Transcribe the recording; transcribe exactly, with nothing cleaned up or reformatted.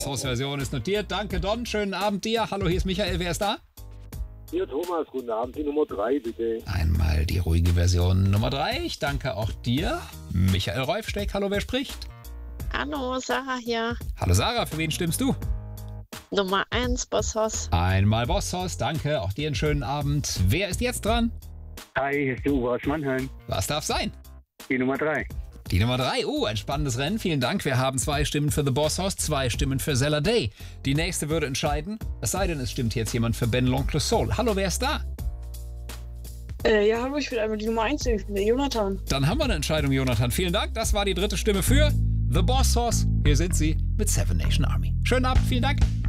Version ist notiert. Danke, Don. Schönen Abend dir. Hallo, hier ist Michael. Wer ist da? Hier, Thomas. Guten Abend. Die Nummer drei, bitte. Einmal die ruhige Version Nummer drei. Ich danke auch dir. Michael Reufsteck. Hallo, wer spricht? Hallo, Sarah hier. Hallo, Sarah. Für wen stimmst du? Nummer eins, Bosshaus. Einmal Bosshaus. Danke. Auch dir einen schönen Abend. Wer ist jetzt dran? Hi, hier ist der Uwe aus Mannheim. Was darf sein? Die Nummer drei. Die Nummer drei. Oh, ein spannendes Rennen. Vielen Dank. Wir haben zwei Stimmen für The Boss House, zwei Stimmen für Zella Day. Die nächste würde entscheiden, es sei denn, es stimmt jetzt jemand für Ben L'Oncle Soul. Hallo, wer ist da? Äh, ja, hallo, ich will einmal die Nummer eins nehmen, der Jonathan. Dann haben wir eine Entscheidung, Jonathan. Vielen Dank. Das war die dritte Stimme für The Boss House. Hier sind sie mit Seven Nation Army. Schönen Abend. Vielen Dank.